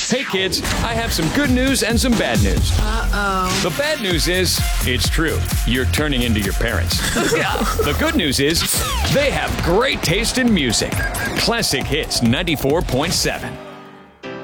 Hey kids, I have some good news and some bad news. The bad news is, it's true. You're turning into your parents. The good news is, they have great taste in music. Classic Hits 94.7.